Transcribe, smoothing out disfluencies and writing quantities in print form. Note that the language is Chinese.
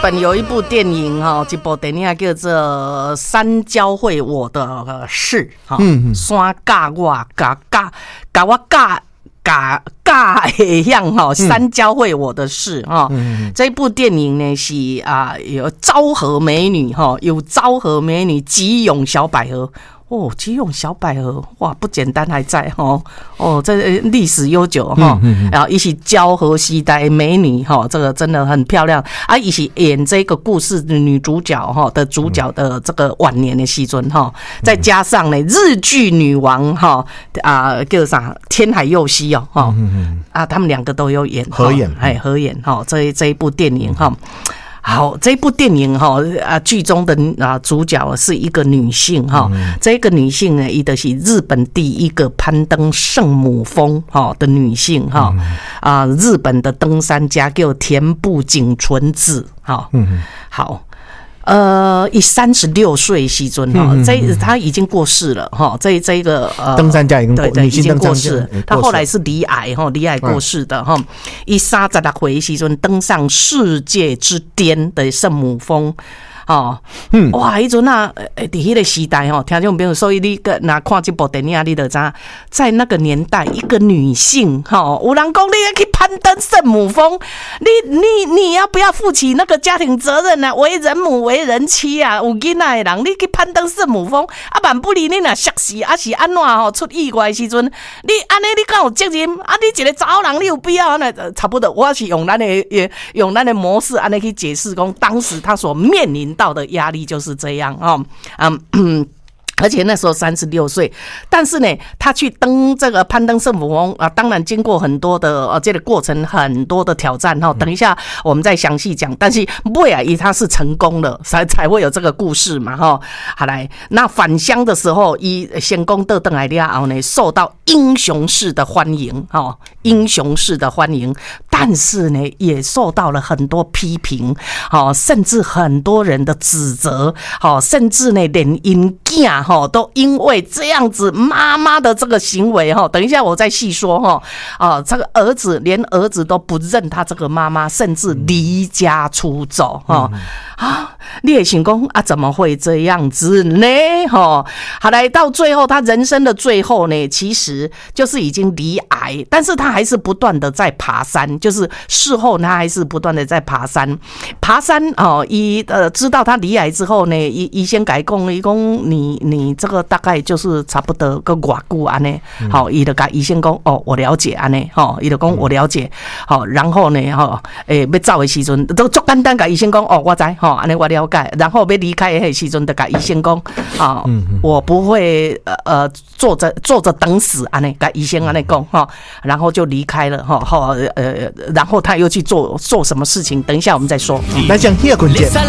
本有一部电影哈，一部电影叫做《山教会我的事》哈，山教我教我会样哈，山教会我的事哈。这部电影呢是有昭和美女哈，有昭和美女吉永小百合。哦，吉永小百合哇，不简单，还在哈哦，这历史悠久哈，然后一起昭和时代美女哈，这个真的很漂亮啊，一起演这个故事的女主角哈的主角的这个晚年的时阵哈，再加上呢日剧女王哈叫啥天海佑希哦哈他们两个都有演合演哈这一部电影哈。好，这部电影剧中的主角是一个女性哈，这个女性呢，伊就是日本第一个攀登圣母峰的女性哈日本的登山家叫田部井纯子哈，好。以36岁时阵他已经过世了哈，这个登山家已经过世，他后来是罹癌过世的哈。以36岁时阵登上世界之巅的圣母峰。哇，迄阵伫迄个时代听众朋友，所以你若看这部电影，你就知道，在那个年代，一个女性有人讲你要去攀登圣母峰，你要不要负起那个家庭责任呢？为人母为人妻啊，有囡仔的人，你去攀登圣母峰，万不离你若摔死，是安怎出意外的时阵，你安尼你敢有责任？你一个查某人，你有必要安尼？差不多，我是用咱的模式安尼去解释，讲当时他所面临到的压力就是这样而且那时候36岁，但是呢，他去攀登圣母峰当然经过很多的这个过程，很多的挑战等一下我们再详细讲。但是尾啊，他是成功了，才会有这个故事嘛好来，那返乡的时候，成功倒回来了后呢，受到英雄式的欢迎英雄式的欢迎，但是呢，也受到了很多批评甚至很多人的指责甚至呢，连因囝都因为这样子妈妈的这个行为等一下我再细说这个连儿子都不认他这个妈妈，甚至离家出走你也想说怎么会这样子呢好来到最后，他人生的最后呢，其实就是已经罹癌，但是他还是不断的在爬山，就是事后他还是不断的在爬山知道他罹癌之后呢，医生跟他说你这个大概就是差不多个多久安尼好，他就跟医生说我了解安尼他就说我了解然后呢要走的时阵都很简单，跟医生说我知安尼我了解，然后要离开的时阵就跟医生说我不会坐着等死安尼，跟医生安尼讲然后就离开了然后他又去做什么事情，等一下我们再说。 来讲第二个关键。